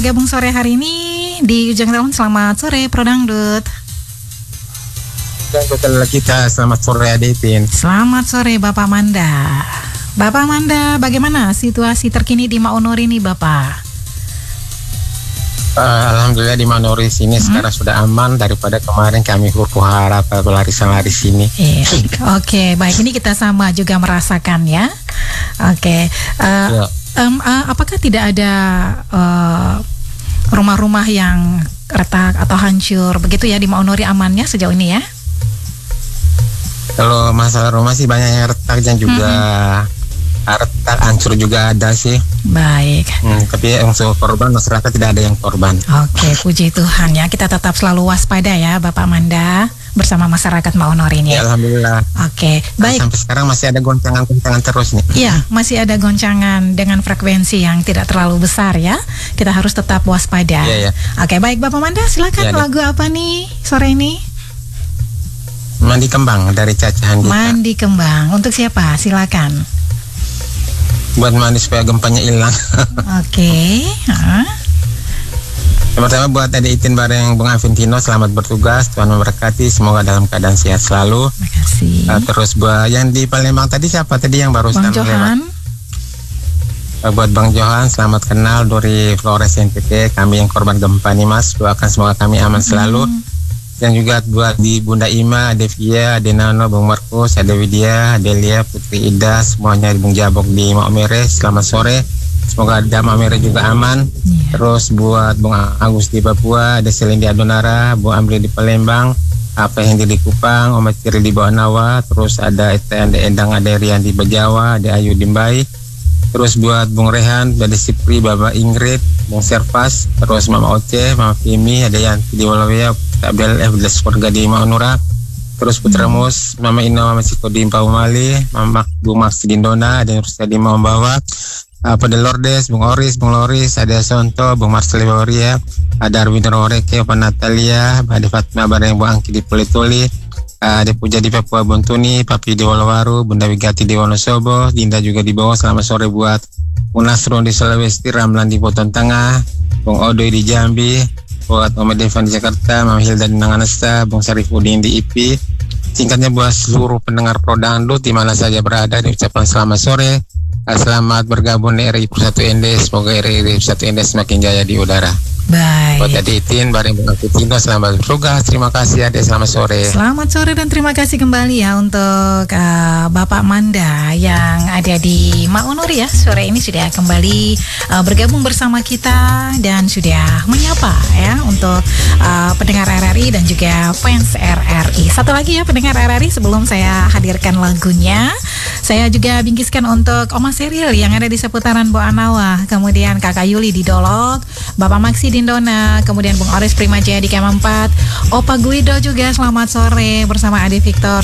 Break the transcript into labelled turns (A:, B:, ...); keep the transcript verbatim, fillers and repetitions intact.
A: Gabung sore hari ini di Ujung Tahun. Selamat sore Pro Dangdut.
B: Dan betul kita selamat sore Aditin.
A: Selamat sore Bapak Manda. Bapak Manda, bagaimana situasi terkini di Maunori ini Bapak?
B: Uh, Alhamdulillah di Maunori sini hmm? sekarang sudah aman daripada kemarin kami huru-hara pelarisan-lari sini.
A: Eh, Oke, okay, baik, ini kita sama juga merasakan ya. Oke, okay. uh, ya. um, uh, apakah tidak ada uh, rumah-rumah yang retak atau hancur begitu ya di Maunori amannya sejauh ini ya?
B: Kalau masalah rumah sih banyak yang retak dan juga hmm. retak, hancur juga ada sih.
A: Baik.
B: Hmm, tapi untuk korban masyarakat tidak ada yang korban.
A: Oke, puji Tuhan ya. Kita tetap selalu waspada ya Bapak Manda bersama masyarakat Maunori ini.
B: Ya, Alhamdulillah.
A: Oke, baik.
B: Nah, sampai sekarang masih ada goncangan-goncangan terus nih.
A: Iya, masih ada goncangan dengan frekuensi yang tidak terlalu besar ya. Kita harus tetap waspada.
B: Iya, ya.
A: Oke, baik Bapak Manda, silakan ya, lagu apa nih sore ini?
B: Mandi Kembang dari Caca Handika.
A: Mandi Kembang untuk siapa? Silakan.
B: Buat mandi supaya gempanya hilang.
A: Oke. Okay.
B: Yang pertama buat Ade Itin bareng Bung Aventino, selamat bertugas, Tuhan memberkati, semoga dalam keadaan sehat selalu.
A: Terima kasih.
B: Uh, terus buat yang di Palembang tadi siapa tadi yang barusan
A: Bang Johan.
B: Uh, buat Bang Johan, selamat kenal dari Flores N T T, kami yang korban gempa nih Mas, doakan semoga kami aman selalu. Hmm. Dan juga buat di Bunda Ima, Ade Via, Ade Nano, Bung Markus, Ade Widya, Adelia, Putri Ida, semuanya di Bung Jabok di Maumere, selamat sore. Semoga ada Maumere juga aman. Yeah. Terus buat Bung Agus di Papua, Ade Selin di Adonara, Bung Amri di Palembang, Apa Hendi di Kupang, Om Ciri di Bawanawa, terus ada Etian di Endang, Ade Rian di Bajawa, Ade Ayu di Mbai. Terus buat Bung Rehan, Ade Sipri, Bapak Ingrid, Bung Serpas, terus Mama Oce, Mama Fimi, ada Yanti di Walawaya, Abdel F. keluarga di Maunura, terus Putra hmm. Mus, Mama Ino, Mama Ciko di Paumali, Mama Bung Max di Dindona, ada Rusia di Maumbawa, apa de Lourdes, Bung Oris, Bung Loris, ada Sonto, Bung Marcel Bauria, ada Arwin Roreke, Pak Natalia, ada Fatma bareng Bung Angki di Pulituli, ada Puja di Papua Bontuni, Papi di Walawaru, Bunda Wigati di Wonosobo, Dinda juga di bawah. Selamat sore buat Bung Nasron di Sulawesi, Ramlan di Poton Tengah, Bung Odoy di Jambi, buat Om Devan di Jakarta, Mama Hilda di Nanganesta, Bung Sarifudin di I P I. Singkatnya buat seluruh pendengar Pro Dangdut di mana saja berada, diucapkan selamat sore. Selamat bergabung di R I satu N D. Semoga R I satu N D semakin jaya di udara.
A: Baik.
B: Buat Ade Itin bareng Bung Aventino, selamat bertugas. Terima kasih Ade, selamat sore.
A: Selamat sore dan terima kasih kembali ya untuk uh, Bapak Manda yang ada di Maunori ya. Sore ini sudah kembali uh, bergabung bersama kita dan sudah menyapa ya untuk uh, pendengar R R I dan juga fans R R I. Satu lagi ya pendengar R R I sebelum saya hadirkan lagunya, saya juga bingkiskan untuk Oma Seril yang ada di seputaran Boanawa, kemudian Kakak Yuli di Dolok, Bapak Maksi di Indona, kemudian Bung Oris Primajaya di Kem empat, Opa Guido juga selamat sore bersama Ade Victor.